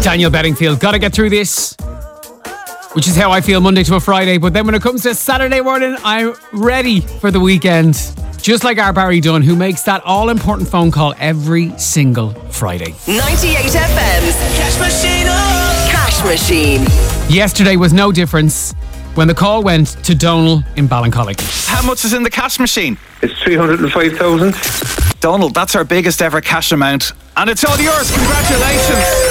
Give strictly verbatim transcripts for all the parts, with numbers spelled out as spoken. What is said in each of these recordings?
Daniel Bedingfield, gotta get through this, which is how I feel Monday to a Friday. But then when it comes to Saturday morning, I'm ready for the weekend. Just like our Barry Dunn, who makes that all-important phone call every single Friday. ninety-eight F M's Cash Machine. Oh. Cash Machine. Yesterday was no difference when the call went to Donal in Ballincollig. How much is in the cash machine? It's three hundred five thousand. Donal, that's our biggest ever cash amount. And it's all yours. Congratulations.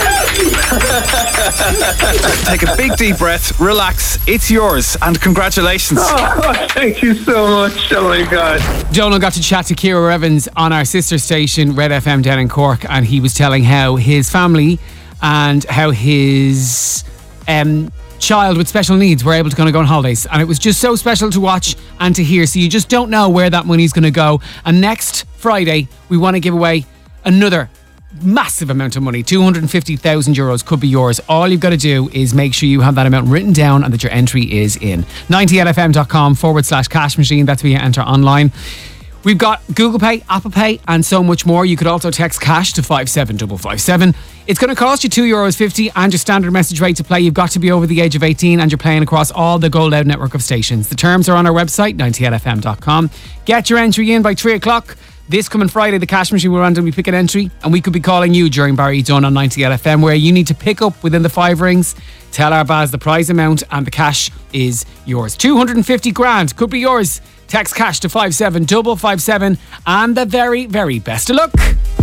Take a big deep breath, relax. It's yours, and congratulations. Oh, thank you so much. Oh my God. Donal got to chat to Ciara Evans on our sister station, Red F M down in Cork, and he was telling how his family and how his um, child with special needs were able to kind of go on holidays, and it was just so special to watch and to hear. So you just don't know where that money's going to go. And next Friday we want to give away another massive amount of money. Two hundred fifty thousand euros could be yours. All you've got to do is make sure you have that amount written down and that your entry is in ninety-eight-fm.com forward slash cash machine. That's where you enter online. We've got Google Pay, Apple Pay, and so much more. You could also text cash to five seven five five seven. It's going to cost you two euros fifty, and your standard message rate to play. You've got to be over the age of eighteen, and you're playing across all the Gold Out network of stations. The terms are on our website, ninety-eight f m dot com. Get your entry in by three o'clock. This coming Friday, the cash machine will randomly pick an entry, and we could be calling you during Barry Dunn on ninety-eight F M, where you need to pick up within the five rings, tell our Baz the prize amount, and the cash is yours. two hundred fifty grand could be yours. Text cash to five seven five five seven, and the very, very best of luck.